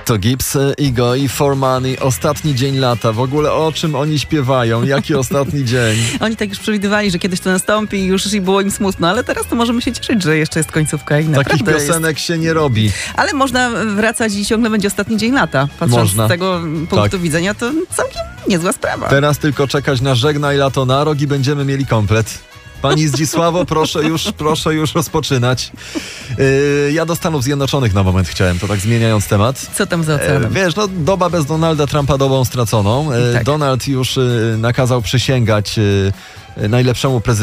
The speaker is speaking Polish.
To Gibbs, Igo i For Money. Ostatni dzień lata. W ogóle o czym oni śpiewają? Jaki ostatni dzień? Oni tak już przewidywali, że kiedyś to nastąpi i już było im smutno, ale teraz to możemy się cieszyć, że jeszcze jest końcówka i Takich naprawdę piosenek się nie robi. Ale można wracać i ciągle będzie ostatni dzień lata. Patrząc Można. z tego punktu widzenia, to całkiem niezła sprawa. Teraz tylko czekać na Żegnaj lato na rok i będziemy mieli komplet. Pani Zdzisławo, proszę już rozpoczynać. Ja do Stanów Zjednoczonych na moment chciałem, to tak zmieniając temat. Co tam za oceanem? Wiesz, doba bez Donalda Trumpa dobą straconą. Tak. Donald już nakazał przysięgać najlepszemu prezydentowi